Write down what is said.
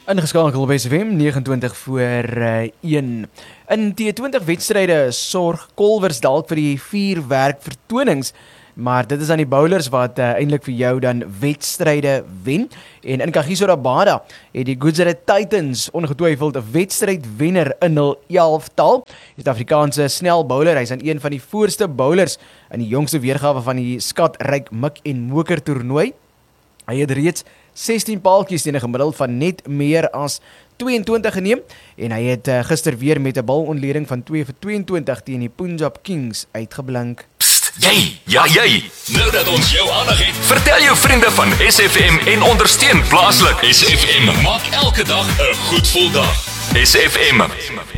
Ingeskakel by SFM 29 voor 1. In T20 wedstryde sorg Kolwers dalk vir die 4 werkvertonings, maar dit is aan die bowlers wat eintlik vir jou dan wedstryde wen. En in Kagiso Rabada het die Gujarat Titans ongetwyfeld 'n wedstrydwenner in hul 11tal. Die Suid-Afrikaanse snel bowler, hy's aan een van die voorste bowlers in die jongste weergawe van die skatryk mik en moker toernooi. Hy het reeds 16 paaltjies teen 'n gemiddeld van net meer as 22 geneem en hy het gister weer met 'n balontleding van 2 vir 22 teen die Punjab Kings uitgeblink. Psst, jy. Nou dat ons jou aandag het, vertel jou vriende van SFM en ondersteun plaaslik. SFM maak elke dag 'n goed gevoel dag. SFM.